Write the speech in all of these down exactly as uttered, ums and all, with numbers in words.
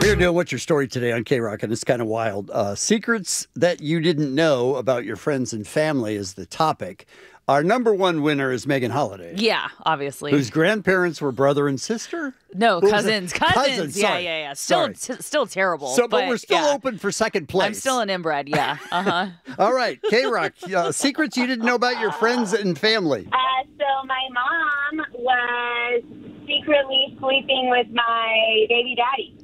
We are doing What's Your Story today on K-Rock, and it's kind of wild. Uh, secrets that you didn't know about your friends and family is the topic. Our number one winner is Megan Holiday. Yeah, obviously. Whose grandparents were brother and sister? No, Who cousins. Cousins. Cousins, Yeah, sorry. yeah, yeah. Still, t- still terrible. So, but, but we're still yeah. open for second place. I'm still an inbred, yeah. Uh-huh. All right, K-Rock, uh, secrets you didn't know about your friends and family. Uh, so my mom was secretly sleeping with my baby daddy.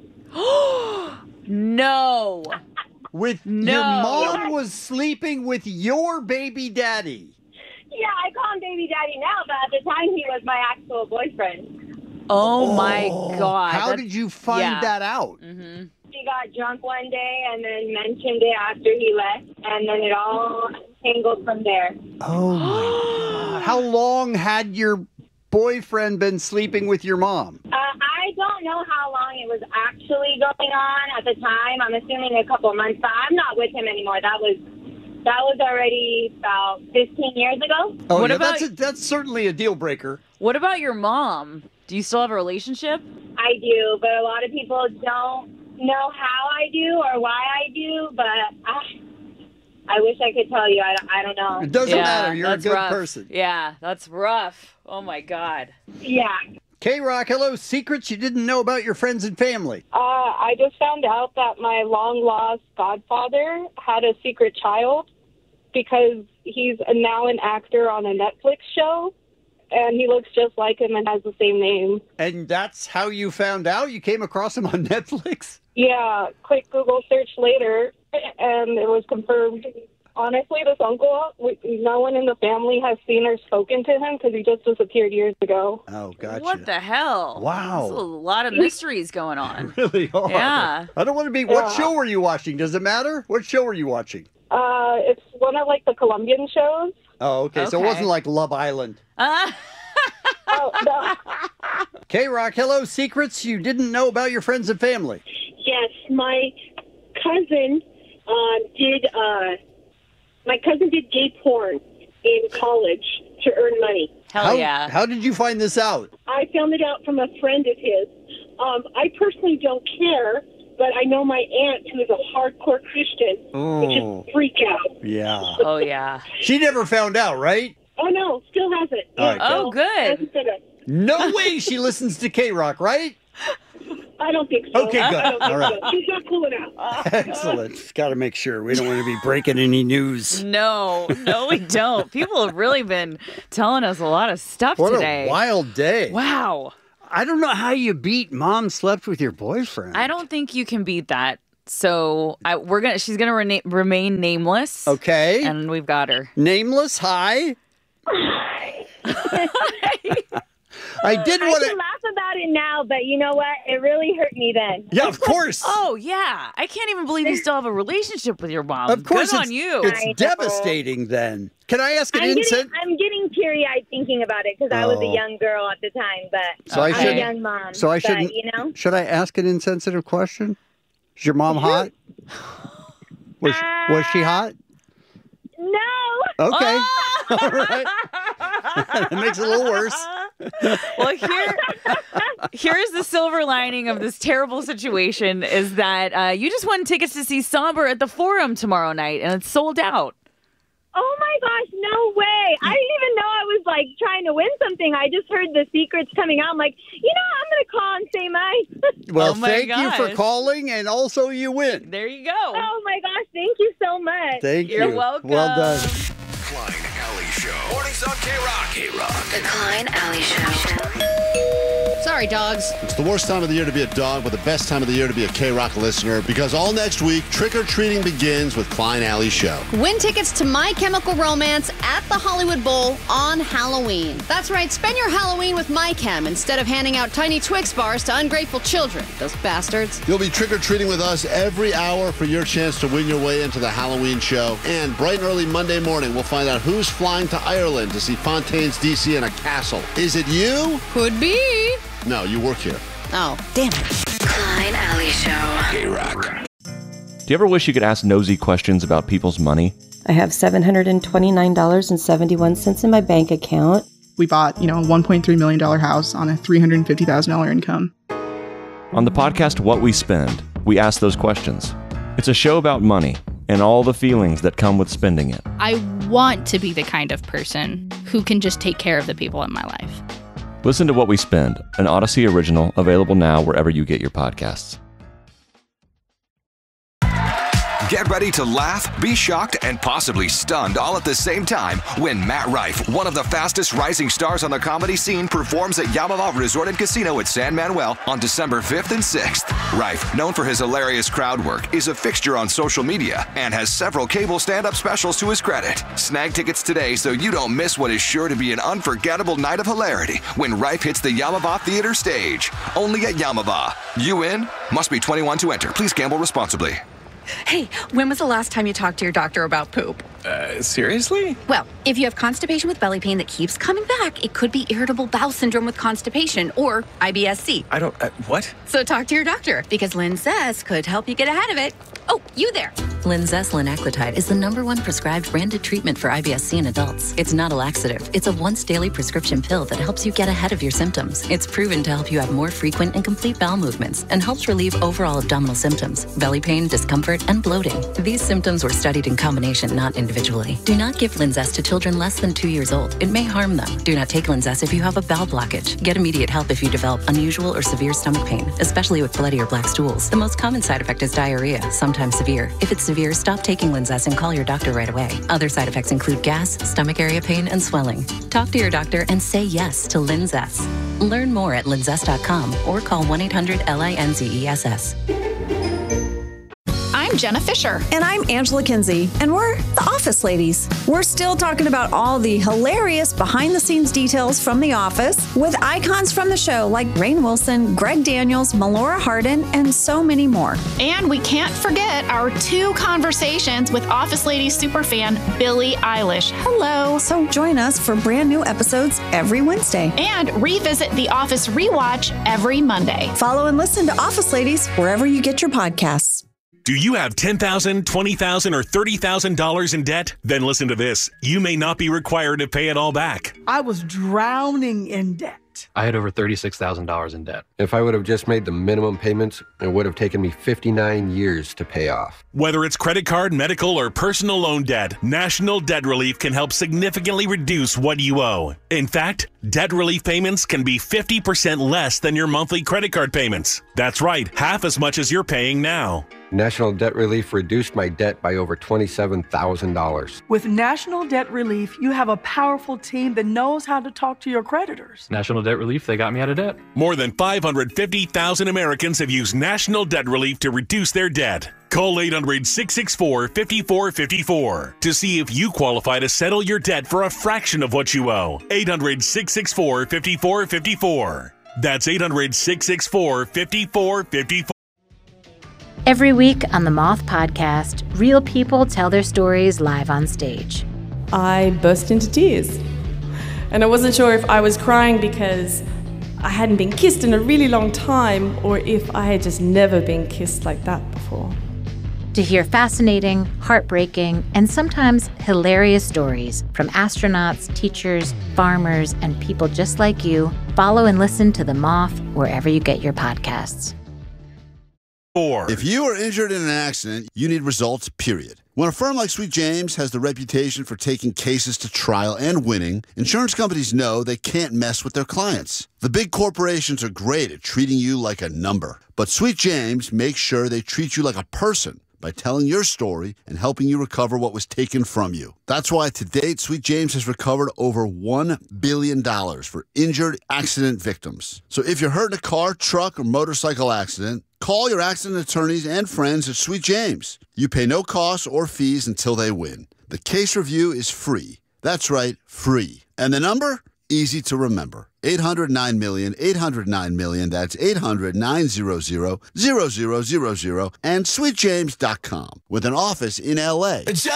No. With No. Your mom was sleeping with your baby daddy. Yeah, I call him baby daddy now, but at the time he was my actual boyfriend. Oh, my God. How That's- did you find yeah. that out? Mm-hmm. She got drunk one day and then mentioned it after he left, and then it all tangled from there. Oh, my God. How long had your boyfriend been sleeping with your mom? Uh, I don't know how long it was actually going on at the time. I'm assuming a couple months, but I'm not with him anymore. That was that was already about fifteen years ago. Oh, What yeah, about- that's, a, that's certainly a deal breaker. What about your mom? Do you still have a relationship? I do, but a lot of people don't know how I do or why I do, but I, I wish I could tell you. I, I don't know. It doesn't yeah, matter. You're a that's good rough. person. Yeah, that's rough. Oh, my God. Yeah. K-Rock, hello. Secrets you didn't know about your friends and family. Uh, I just found out that my long-lost godfather had a secret child because he's now an actor on a Netflix show, and he looks just like him and has the same name. And that's how you found out? You came across him on Netflix? Yeah, quick Google search later, and it was confirmed. Honestly, this uncle, we, no one in the family has seen or spoken to him because he just disappeared years ago. Oh, gotcha. What the hell? Wow. There's a lot of mysteries going on. Really are. Yeah. I don't want to be... What Yeah. show were you watching? Does it matter? What show were you watching? Uh, it's one of, like, the Colombian shows. Oh, okay. So it Okay. wasn't like Love Island. Ah. Oh, no. K-Rock, hello. Secrets you didn't know about your friends and family. Yes, my cousin uh, did. Uh, my cousin did gay porn in college to earn money. Hell how, yeah. How did you find this out? I found it out from a friend of his. Um, I personally don't care, but I know my aunt, who is a hardcore Christian, would Oh. just freak out. Yeah. Oh, yeah. She never found out, right? Oh no, still hasn't. All right, Yeah, good. still Oh, good. hasn't said it. No way she listens to K-Rock, right? I don't think so. Okay, good. I don't think All right. so. She's not cool enough. Excellent. Got to make sure. We don't want to be breaking any news. No, no, we don't. People have really been telling us a lot of stuff What today. a wild day. Wow. I don't know how you beat mom slept with your boyfriend. I don't think you can beat that. So I, we're gonna. She's gonna rena- remain nameless. Okay. And we've got her. Nameless, hi. I did I want can to... laugh about it now, but you know what? It really hurt me then. Yeah, of course. Oh yeah, I can't even believe you still have a relationship with your mom. Of course. Good it's, on you. It's I know. devastating then. Can I ask an I'm incense? getting, I'm getting teary-eyed thinking about it because I was Oh. a young girl at the time, but So I I'm Okay. a should... young mom. So I but, shouldn't... you know? Should I ask an insensitive question? Is your mom hot? Was, was she hot? No. Okay. Oh! All right. That makes it a little worse. Well, here, here's the silver lining of this terrible situation is that uh, you just won tickets to see Somber at the Forum tomorrow night, and it's sold out. Oh my gosh, no way. I didn't even know I was like trying to win something. I just heard the secrets coming out. I'm like, you know, I'm going to call and say mine. Well, Oh my thank you for gosh. calling, and also you win. There you go. Oh my gosh, thank you so much. Thank You're you. welcome. Well done. Klein Alley Show. Mornings on K-Rock. K-Rock. The Klein Alley Show. Sorry, dogs. It's the worst time of the year to be a dog, but the best time of the year to be a K-Rock listener, because all next week, trick-or-treating begins with Klein Alley Show. Win tickets to My Chemical Romance at the Hollywood Bowl on Halloween. That's right, spend your Halloween with My Chem instead of handing out tiny Twix bars to ungrateful children. Those bastards. You'll be trick-or-treating with us every hour for your chance to win your way into the Halloween show. And bright and early Monday morning, we'll find out who's flying to Ireland to see Fontaine's D C in a castle. Is it you? Could be. No, you work here. Oh, damn it. Klein Alley Show. K-Rock. Do you ever wish you could ask nosy questions about people's money? I have seven hundred twenty-nine dollars and seventy-one cents in my bank account. We bought, you know, a one point three million dollars house on a three hundred fifty thousand dollars income. On the podcast What We Spend, we ask those questions. It's a show about money and all the feelings that come with spending it. I want to be the kind of person who can just take care of the people in my life. Listen to What We Spend, an Odyssey original, available now wherever you get your podcasts. Get ready to laugh, be shocked, and possibly stunned all at the same time when Matt Rife, one of the fastest rising stars on the comedy scene, performs at Yamava Resort and Casino at San Manuel on December fifth and sixth. Rife, known for his hilarious crowd work, is a fixture on social media and has several cable stand-up specials to his credit. Snag tickets today so you don't miss what is sure to be an unforgettable night of hilarity when Rife hits the Yamava Theater stage. Only at Yamava. You in? Must be twenty-one to enter. Please gamble responsibly. Hey, when was the last time you talked to your doctor about poop? Uh, seriously? Well, if you have constipation with belly pain that keeps coming back, it could be irritable bowel syndrome with constipation or I B S C. I don't, uh, what? So talk to your doctor because Linzess could help you get ahead of it. Oh, you there. Linzess linaclotide is the number one prescribed branded treatment for I B S C in adults. It's not a laxative. It's a once daily prescription pill that helps you get ahead of your symptoms. It's proven to help you have more frequent and complete bowel movements and helps relieve overall abdominal symptoms, belly pain, discomfort, and bloating. These symptoms were studied in combination, not individually. Do not give Linzess to children less than two years old. It may harm them. Do not take Linzess if you have a bowel blockage. Get immediate help if you develop unusual or severe stomach pain, especially with bloody or black stools. The most common side effect is diarrhea, sometimes severe. If it's severe, stop taking Linzess and call your doctor right away. Other side effects include gas, stomach area pain, and swelling. Talk to your doctor and say yes to Linzess. Learn more at linzess dot com or call one eight hundred L I N Z E S S. I'm Jenna Fisher. And I'm Angela Kinsey. And we're the Office Ladies. We're still talking about all the hilarious behind-the-scenes details from The Office with icons from the show like Rainn Wilson, Greg Daniels, Melora Hardin, and so many more. And we can't forget our two conversations with Office Ladies superfan Billie Eilish. Hello. So join us for brand new episodes every Wednesday. And revisit The Office Rewatch every Monday. Follow and listen to Office Ladies wherever you get your podcasts. Do you have ten thousand dollars, twenty thousand dollars, or thirty thousand dollars in debt? Then listen to this. You may not be required to pay it all back. I was drowning in debt. I had over thirty-six thousand dollars in debt. If I would have just made the minimum payments, it would have taken me fifty-nine years to pay off. Whether it's credit card, medical, or personal loan debt, National Debt Relief can help significantly reduce what you owe. In fact, debt relief payments can be fifty percent less than your monthly credit card payments. That's right, half as much as you're paying now. National Debt Relief reduced my debt by over twenty-seven thousand dollars. With National Debt Relief, you have a powerful team that knows how to talk to your creditors. National Debt Relief, they got me out of debt. More than five hundred fifty thousand Americans have used National Debt Relief to reduce their debt. Call eight hundred, six six four, five four five four to see if you qualify to settle your debt for a fraction of what you owe. eight hundred, six six four, five four five four. That's eight hundred, six six four, five four five four. Every week on the Moth Podcast, real people tell their stories live on stage. I burst into tears. And I wasn't sure if I was crying because I hadn't been kissed in a really long time or if I had just never been kissed like that before. To hear fascinating, heartbreaking, and sometimes hilarious stories from astronauts, teachers, farmers, and people just like you, follow and listen to The Moth wherever you get your podcasts. Four. If you are injured in an accident, you need results, period. When a firm like Sweet James has the reputation for taking cases to trial and winning, insurance companies know they can't mess with their clients. The big corporations are great at treating you like a number, but Sweet James makes sure they treat you like a person by telling your story and helping you recover what was taken from you. That's why to date, Sweet James has recovered over one billion dollars for injured accident victims. So if you're hurt in a car, truck, or motorcycle accident, call your accident attorneys and friends at Sweet James. You pay no costs or fees until they win. The case review is free. That's right, free. And the number? Easy to remember. eight hundred nine million, eight hundred nine million. That's eight hundred, nine hundred, zero zero zero zero and sweet james dot com with an office in L A.